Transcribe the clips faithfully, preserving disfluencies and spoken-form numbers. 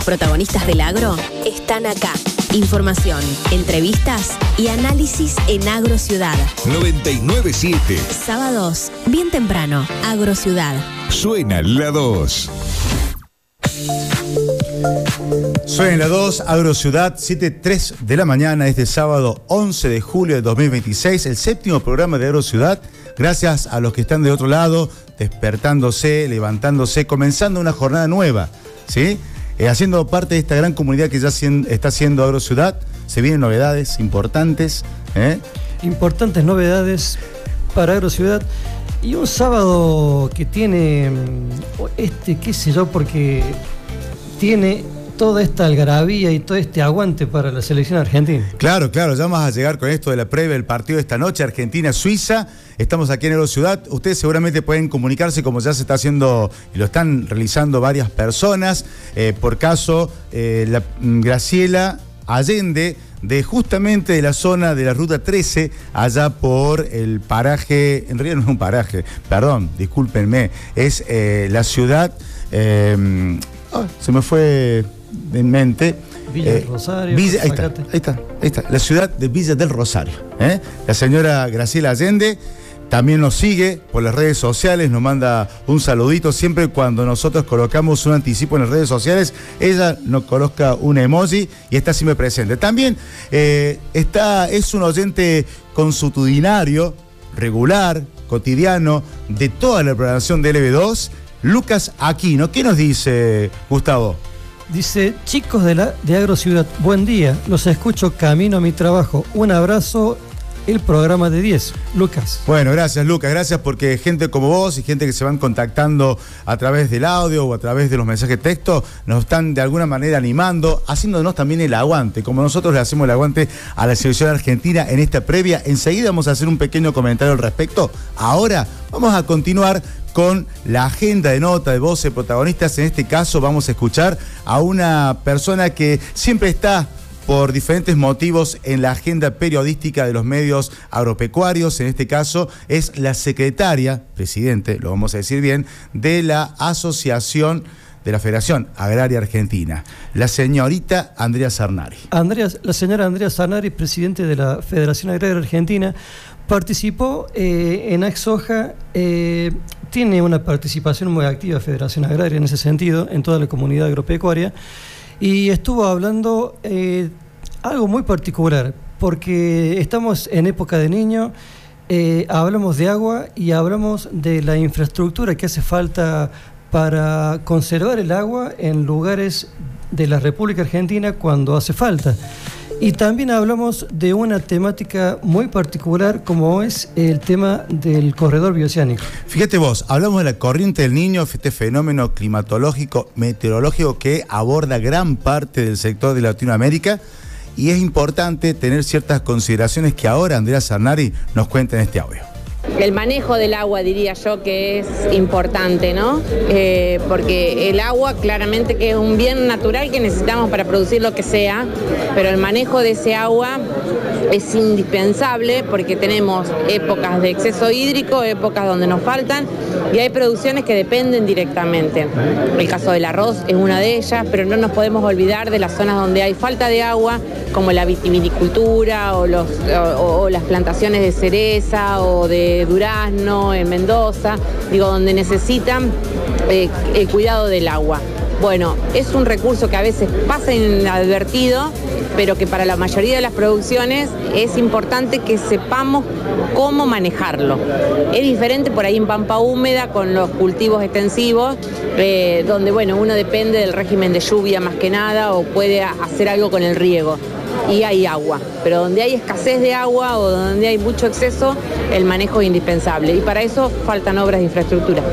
Protagonistas del agro están acá. Información, entrevistas y análisis en Agrociudad. noventa y nueve punto siete. Sábados, bien temprano, Agrociudad. Suena la dos. Suena la dos, Agrociudad, siete tres de la mañana, este sábado once de julio de dos mil veintiséis, el séptimo programa de Agrociudad. Gracias a los que están de otro lado, despertándose, levantándose, comenzando una jornada nueva, ¿sí? Eh, haciendo parte de esta gran comunidad que ya cien, está haciendo Agrociudad. Se vienen novedades importantes. ¿eh? Importantes novedades para Agrociudad. Y un sábado que tiene, este, qué sé yo, porque tiene toda esta algarabía y todo este aguante para la selección argentina. Claro, claro, ya vamos a llegar con esto de la previa del partido de esta noche, Argentina-Suiza. Estamos aquí en Agrociudad. Ustedes seguramente pueden comunicarse como ya se está haciendo y lo están realizando varias personas. Eh, por caso, eh, la Graciela Allende, de justamente de la zona de la Ruta trece, allá por el paraje, en realidad no es un paraje, perdón, discúlpenme, es eh, la ciudad, eh, oh, se me fue de mente. Villa del Rosario. Villa, ahí, está, ahí está, ahí está, la ciudad de Villa del Rosario. ¿eh? La señora Graciela Allende también nos sigue por las redes sociales, nos manda un saludito. Siempre cuando nosotros colocamos un anticipo en las redes sociales, ella nos coloca un emoji y está siempre presente. También eh, está, es un oyente consuetudinario, regular, cotidiano, de toda la programación de L B dos, Lucas Aquino. ¿Qué nos dice, Gustavo? Dice, chicos de, la, de Agrociudad, buen día, los escucho camino a mi trabajo. Un abrazo. El programa de diez, Lucas. Bueno, gracias, Lucas, gracias porque gente como vos y gente que se van contactando a través del audio o a través de los mensajes de texto nos están de alguna manera animando, haciéndonos también el aguante, como nosotros le hacemos el aguante a la selección argentina en esta previa. Enseguida vamos a hacer un pequeño comentario al respecto. Ahora vamos a continuar con la agenda de nota de voces protagonistas. En este caso vamos a escuchar a una persona que siempre está por diferentes motivos en la agenda periodística de los medios agropecuarios. En este caso es la secretaria, presidente, lo vamos a decir bien, de la Asociación de la Federación Agraria Argentina, la señorita Andrea Sarnari. Andrea, la señora Andrea Sarnari, presidente de la Federación Agraria Argentina, participó eh, en AgSoja, eh, tiene una participación muy activa Federación Agraria en ese sentido, en toda la comunidad agropecuaria. Y estuvo hablando eh, algo muy particular, porque estamos en época de niño, eh, hablamos de agua y hablamos de la infraestructura que hace falta para conservar el agua en lugares de la República Argentina cuando hace falta. Y también hablamos de una temática muy particular como es el tema del corredor bioceánico. Fíjate vos, hablamos de la corriente del Niño, este fenómeno climatológico, meteorológico que aborda gran parte del sector de Latinoamérica, y es importante tener ciertas consideraciones que ahora Andrea Sarnari nos cuenta en este audio. El manejo del agua diría yo que es importante, ¿no? Eh, porque el agua claramente que es un bien natural que necesitamos para producir lo que sea, pero el manejo de ese agua es indispensable porque tenemos épocas de exceso hídrico, épocas donde nos faltan y hay producciones que dependen directamente. El caso del arroz es una de ellas, pero no nos podemos olvidar de las zonas donde hay falta de agua, como la vitivinicultura o, los, o, o las plantaciones de cereza o de durazno en Mendoza, digo, donde necesitan eh, el cuidado del agua. Bueno, es un recurso que a veces pasa inadvertido, pero que para la mayoría de las producciones es importante que sepamos cómo manejarlo. Es diferente por ahí en Pampa Húmeda con los cultivos extensivos, eh, donde bueno, uno depende del régimen de lluvia más que nada o puede hacer algo con el riego. Y hay agua, pero donde hay escasez de agua o donde hay mucho exceso, el manejo es indispensable y para eso faltan obras de infraestructura.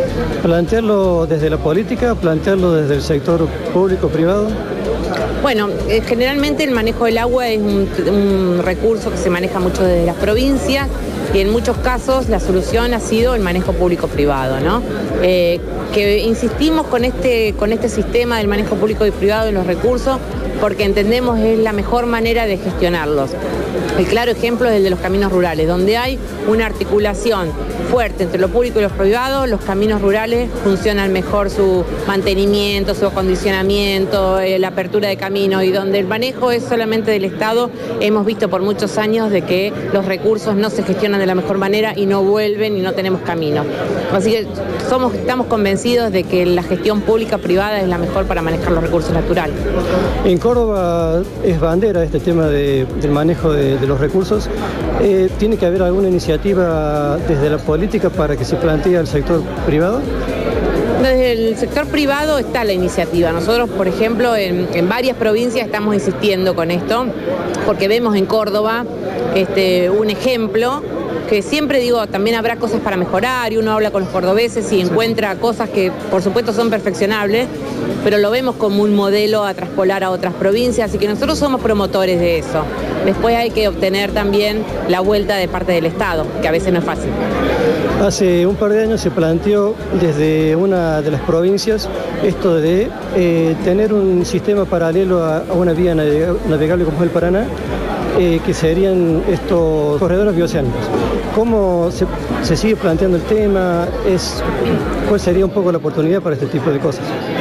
¿Plantearlo desde la política, plantearlo desde el sector público-privado? Bueno, eh, generalmente el manejo del agua es un, un recurso que se maneja mucho desde las provincias y en muchos casos la solución ha sido el manejo público-privado, ¿no? Eh, que insistimos con este, con este sistema del manejo público y privado de los recursos porque entendemos es la mejor manera de gestionarlos. El claro ejemplo es el de los caminos rurales, donde hay una articulación fuerte entre lo público y lo privado, los caminos rurales funcionan mejor su mantenimiento, su acondicionamiento, eh, la apertura de caminos, y donde el manejo es solamente del Estado, hemos visto por muchos años de que los recursos no se gestionan de la mejor manera y no vuelven y no tenemos camino. Así que somos, estamos convencidos de que la gestión pública-privada es la mejor para manejar los recursos naturales. En Córdoba es bandera este tema de, del manejo de, de los recursos. Eh, ¿Tiene que haber alguna iniciativa desde la política para que se plantee al sector privado? Desde el sector privado está la iniciativa. Nosotros, por ejemplo, en, en varias provincias estamos insistiendo con esto, porque vemos en Córdoba este, un ejemplo que siempre digo, también habrá cosas para mejorar y uno habla con los cordobeses y encuentra cosas que por supuesto son perfeccionables, pero lo vemos como un modelo a traspolar a otras provincias, así que nosotros somos promotores de eso. Después hay que obtener también la vuelta de parte del Estado, que a veces no es fácil. Hace un par de años se planteó desde una de las provincias esto de eh, tener un sistema paralelo a, a una vía navegable como es el Paraná, eh, que serían estos corredores bioceánicos. ¿Cómo se, se sigue planteando el tema? Es, ¿Cuál sería un poco la oportunidad para este tipo de cosas?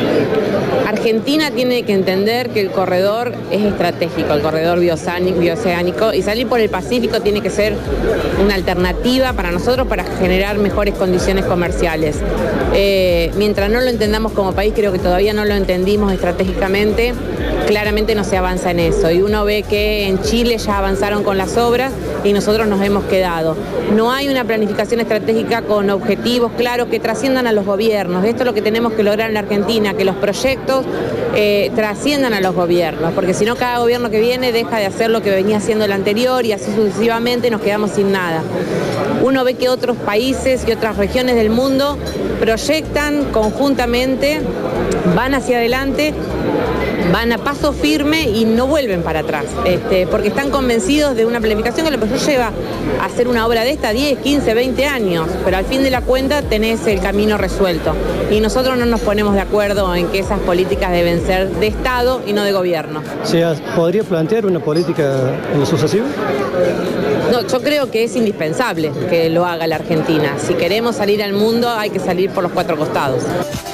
Argentina tiene que entender que el corredor es estratégico, el corredor bioceánico, y salir por el Pacífico tiene que ser una alternativa para nosotros para generar mejores condiciones comerciales. Eh, mientras no lo entendamos como país, creo que todavía no lo entendimos estratégicamente, claramente no se avanza en eso. Y uno ve que en Chile ya avanzaron con las obras y nosotros nos hemos quedado. No hay una planificación estratégica con objetivos claros que trasciendan a los gobiernos. Esto es lo que tenemos que lograr en la Argentina, que los proyectos eh, trasciendan a los gobiernos, porque si no cada gobierno que viene deja de hacer lo que venía haciendo el anterior y así sucesivamente nos quedamos sin nada. Uno ve que otros países y otras regiones del mundo proyectan conjuntamente, van hacia adelante, van a paso firme y no vuelven para atrás, este, porque están convencidos de una planificación que lo lleva a hacer una obra de esta diez, quince, veinte años, pero al fin de la cuenta tenés el camino resuelto. Y nosotros no nos ponemos de acuerdo en que esas políticas deben ser de Estado y no de gobierno. ¿Se podría plantear una política en lo sucesivo? No, yo creo que es indispensable que lo haga la Argentina. Si queremos salir al mundo hay que salir por los cuatro costados.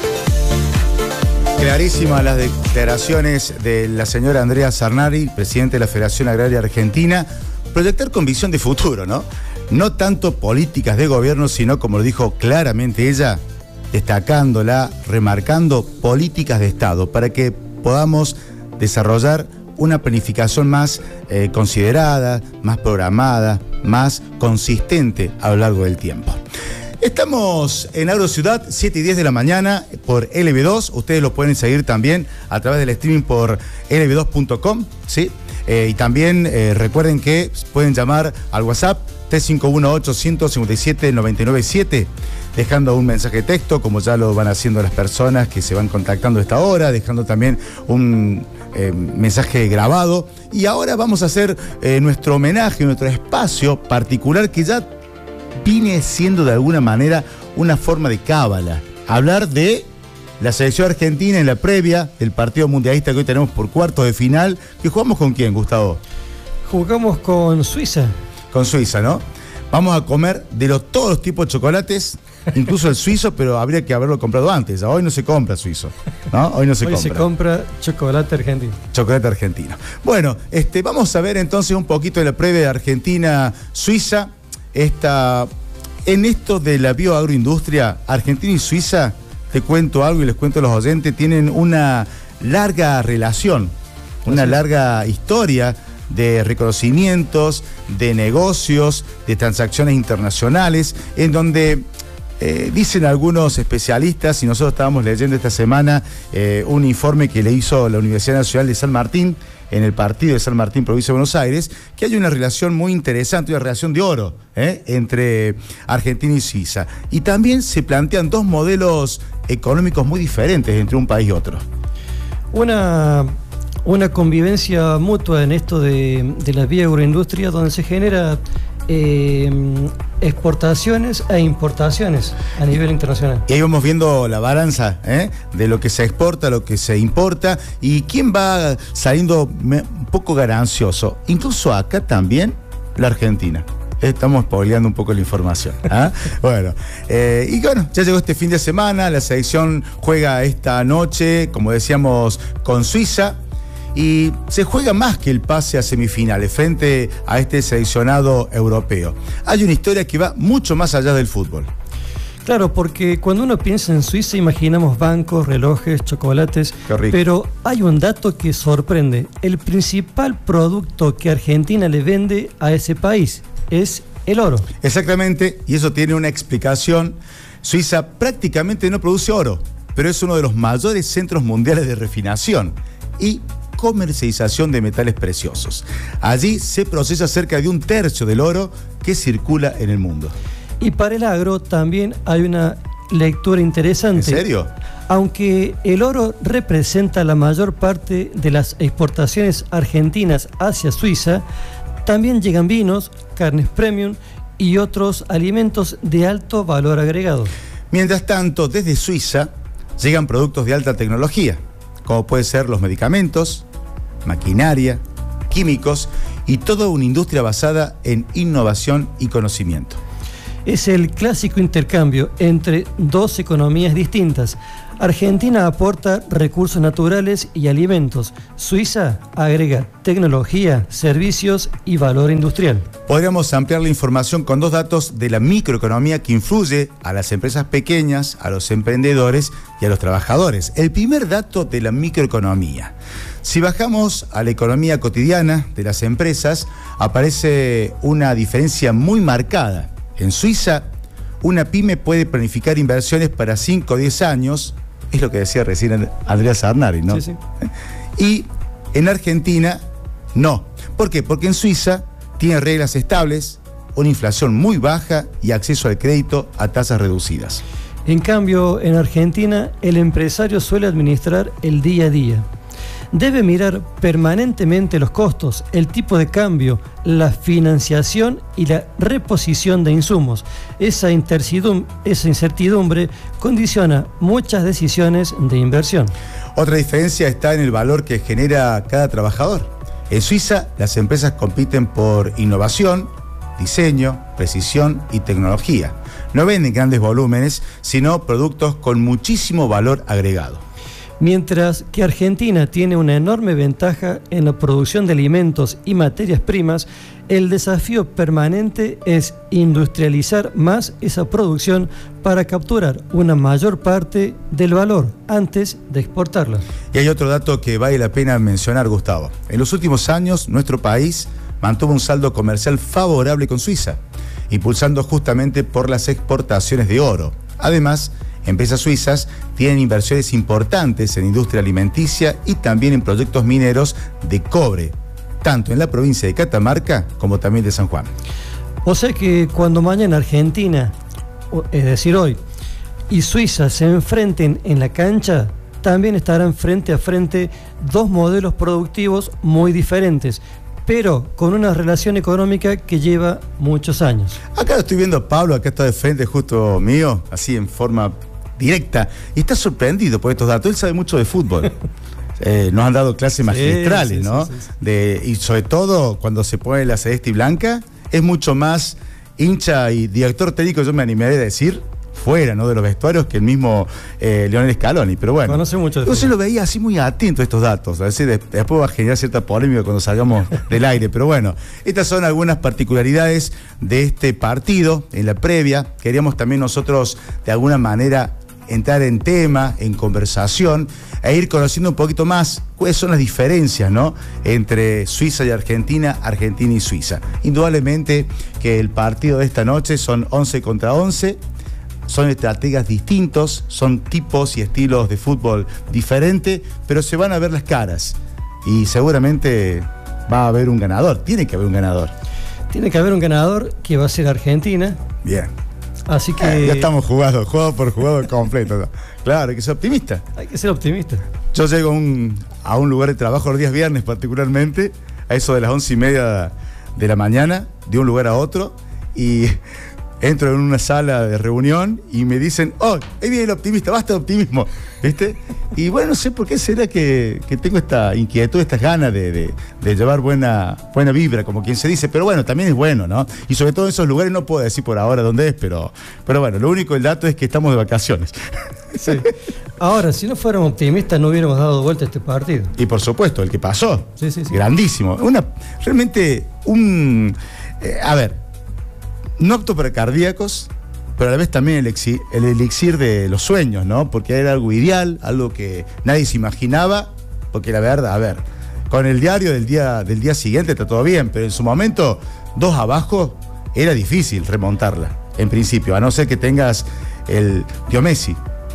Clarísimas las declaraciones de la señora Andrea Sarnari, presidente de la Federación Agraria Argentina. Proyectar con visión de futuro, ¿no? No tanto políticas de gobierno, sino, como lo dijo claramente ella, destacándola, remarcando políticas de Estado, para que podamos desarrollar una planificación más eh, considerada, más programada, más consistente a lo largo del tiempo. Estamos en Agrociudad, siete y diez de la mañana, por L B dos. Ustedes lo pueden seguir también a través del streaming por L B dos punto com, ¿sí? Eh, y también eh, recuerden que pueden llamar al WhatsApp tres cinco uno ocho cinco siete nueve nueve siete, dejando un mensaje de texto, como ya lo van haciendo las personas que se van contactando a esta hora, dejando también un eh, mensaje grabado. Y ahora vamos a hacer eh, nuestro homenaje, nuestro espacio particular que ya viene siendo de alguna manera una forma de cábala. Hablar de la selección argentina en la previa del partido mundialista que hoy tenemos por cuartos de final. ¿Que jugamos con quién, Gustavo? Jugamos con Suiza. Con Suiza, ¿no? Vamos a comer de los, todos los tipos de chocolates, incluso el suizo, pero habría que haberlo comprado antes. Hoy no se compra suizo, ¿no? Hoy no se Hoy compra. se compra chocolate argentino. Chocolate argentino. Bueno, este, vamos a ver entonces un poquito de la previa de Argentina-Suiza. Esta, en esto de la bioagroindustria, Argentina y Suiza, te cuento algo y les cuento a los oyentes, tienen una larga relación, una larga historia de reconocimientos, de negocios, de transacciones internacionales, en donde eh, dicen algunos especialistas, y nosotros estábamos leyendo esta semana eh, un informe que le hizo la Universidad Nacional de San Martín, en el partido de San Martín, provincia de Buenos Aires, que hay una relación muy interesante, una relación de oro ¿eh? entre Argentina y Suiza. Y también se plantean dos modelos económicos muy diferentes entre un país y otro. Una, una convivencia mutua en esto de, de la bioagroindustria, donde se genera eh, exportaciones e importaciones a nivel internacional. Y ahí vamos viendo la balanza ¿eh? de lo que se exporta, lo que se importa, y quién va saliendo un poco ganancioso. Incluso acá también la Argentina. Estamos spoileando un poco la información. ¿Ah? Bueno, eh, y bueno, ya llegó este fin de semana, la selección juega esta noche, como decíamos, con Suiza, y se juega más que el pase a semifinales frente a este seleccionado europeo. Hay una historia que va mucho más allá del fútbol. Claro, porque cuando uno piensa en Suiza imaginamos bancos, relojes, chocolates, pero hay un dato que sorprende. El principal producto que Argentina le vende a ese país es el oro. Exactamente, y eso tiene una explicación. Suiza prácticamente no produce oro, pero es uno de los mayores centros mundiales de refinación y comercialización de metales preciosos. Allí se procesa cerca de un tercio del oro que circula en el mundo. Y para el agro también hay una lectura interesante. ¿En serio? Aunque el oro representa la mayor parte de las exportaciones argentinas hacia Suiza, también llegan vinos, carnes premium y otros alimentos de alto valor agregado. Mientras tanto, desde Suiza llegan productos de alta tecnología, como pueden ser los medicamentos, maquinaria, químicos y toda una industria basada en innovación y conocimiento. Es el clásico intercambio entre dos economías distintas. Argentina aporta recursos naturales y alimentos. Suiza agrega tecnología, servicios y valor industrial. Podríamos ampliar la información con dos datos de la microeconomía que influye a las empresas pequeñas, a los emprendedores y a los trabajadores. El primer dato de la microeconomía. Si bajamos a la economía cotidiana de las empresas, aparece una diferencia muy marcada. En Suiza, una pyme puede planificar inversiones para cinco o diez años, es lo que decía recién Andrea Sarnari, ¿no? Sí, sí. Y en Argentina, no. ¿Por qué? Porque en Suiza tiene reglas estables, una inflación muy baja y acceso al crédito a tasas reducidas. En cambio, en Argentina, el empresario suele administrar el día a día. Debe mirar permanentemente los costos, el tipo de cambio, la financiación y la reposición de insumos. Esa esa incertidumbre condiciona muchas decisiones de inversión. Otra diferencia está en el valor que genera cada trabajador. En Suiza, las empresas compiten por innovación, diseño, precisión y tecnología. No venden grandes volúmenes, sino productos con muchísimo valor agregado. Mientras que Argentina tiene una enorme ventaja en la producción de alimentos y materias primas, el desafío permanente es industrializar más esa producción para capturar una mayor parte del valor antes de exportarla. Y hay otro dato que vale la pena mencionar, Gustavo. En los últimos años, nuestro país mantuvo un saldo comercial favorable con Suiza, impulsando justamente por las exportaciones de oro. Además, empresas suizas tienen inversiones importantes en industria alimenticia y también en proyectos mineros de cobre, tanto en la provincia de Catamarca como también de San Juan. O sea que cuando mañana Argentina, es decir hoy, y Suiza se enfrenten en la cancha, también estarán frente a frente dos modelos productivos muy diferentes, pero con una relación económica que lleva muchos años. Acá lo estoy viendo a Pablo, acá está de frente justo mío, así en forma directa, y está sorprendido por estos datos. Él sabe mucho de fútbol. Eh, nos han dado clases magistrales, sí, sí, ¿no? Sí, sí, sí. De, y sobre todo cuando se pone la celeste y blanca, es mucho más hincha y director técnico, yo me animaré a decir, fuera, ¿no?, de los vestuarios, que el mismo eh, Lionel Scaloni, pero bueno. Conoce mucho de yo se lo veía así muy atento a estos datos, a veces de, después va a generar cierta polémica cuando salgamos del aire, pero bueno, estas son algunas particularidades de este partido en la previa. Queríamos también nosotros de alguna manera entrar en tema, en conversación, e ir conociendo un poquito más cuáles son las diferencias, ¿no?, entre Suiza y Argentina, Argentina y Suiza. Indudablemente que el partido de esta noche son once contra once, son estrategas distintos, son tipos y estilos de fútbol diferentes, pero se van a ver las caras y seguramente va a haber un ganador, tiene que haber un ganador. Tiene que haber un ganador que va a ser Argentina. Bien. Así que... Eh, ya estamos jugando, juego por juego completo. Claro, hay que ser optimista. Hay que ser optimista. Yo llego un, a un lugar de trabajo los días viernes particularmente, a eso de las once y media de la mañana, de un lugar a otro, y entro en una sala de reunión y me dicen, oh, ahí viene el optimista, basta de optimismo, ¿viste? Y bueno, no sé por qué será que, que tengo esta inquietud, estas ganas de, de, de llevar buena, buena vibra, como quien se dice, pero bueno, también es bueno, ¿no? Y sobre todo en esos lugares no puedo decir por ahora dónde es, pero, pero bueno, lo único, el dato es que estamos de vacaciones. Sí. Ahora, si no fuéramos optimistas, no hubiéramos dado vuelta a este partido. Y por supuesto, el que pasó, sí, sí, sí. grandísimo. Una, realmente, un... Eh, a ver, no apto para cardíacos, pero a la vez también el, exi, el elixir de los sueños, ¿no? Porque era algo ideal, algo que nadie se imaginaba, porque la verdad, a ver, con el diario del día, del día siguiente está todo bien, pero en su momento, dos abajo, era difícil remontarla, en principio, a no ser que tengas el tío Messi.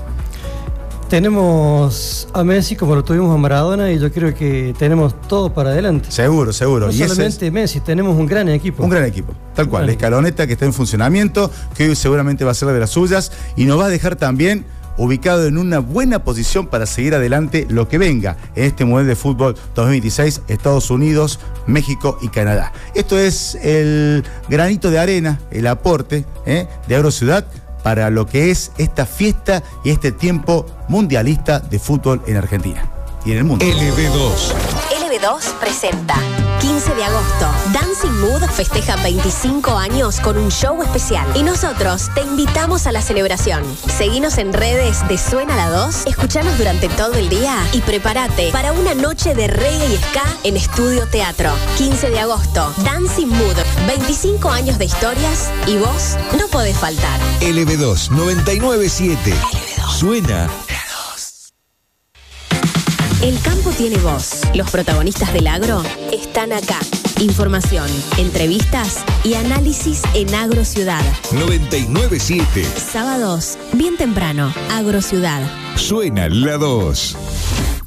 Tenemos a Messi como lo tuvimos a Maradona y yo creo que tenemos todo para adelante. Seguro, seguro. No y solamente es Messi, tenemos un gran equipo. Un gran equipo, tal cual. La escaloneta que está en funcionamiento, que hoy seguramente va a ser la de las suyas y nos va a dejar también ubicado en una buena posición para seguir adelante lo que venga en este Mundial de Fútbol dos mil veintiséis, Estados Unidos, México y Canadá. Esto es el granito de arena, el aporte ¿eh? de Agrociudad para lo que es esta fiesta y este tiempo mundialista de fútbol en Argentina y en el mundo. L B dos. L B dos presenta quince de agosto. Dancing Mood festeja veinticinco años con un show especial. Y nosotros te invitamos a la celebración. Seguinos en redes de Suena la dos, escuchanos durante todo el día y prepárate para una noche de reggae y ska en Estudio Teatro. quince de agosto. Dancing Mood. veinticinco años de historias y vos no podés faltar. L B dos noventa y nueve siete. Suena. El campo tiene voz. Los protagonistas del agro están acá. Información, entrevistas y análisis en Agrociudad. noventa y nueve siete. Sábados, bien temprano, Agrociudad. Suena la dos.